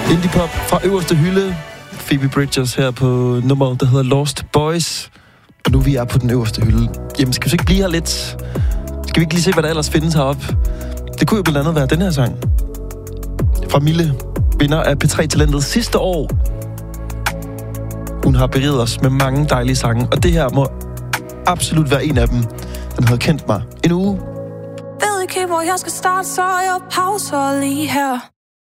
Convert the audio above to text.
Indie pop fra øverste hylde. Phoebe Bridgers her på nummeret, der hedder Lost Boys. Og nu vi er på den øverste hylde. Jamen, skal vi så ikke blive her lidt? Skal vi ikke lige se, hvad der ellers findes heroppe? Det kunne jo blandt andet være den her sang. Fra Mille, vinder af P3-talentet sidste år. Hun har beriget os med mange dejlige sange, og det her må absolut være en af dem. Den havde kendt mig en uge. Ved ikke, hvor jeg skal starte, så jeg pauser lige her.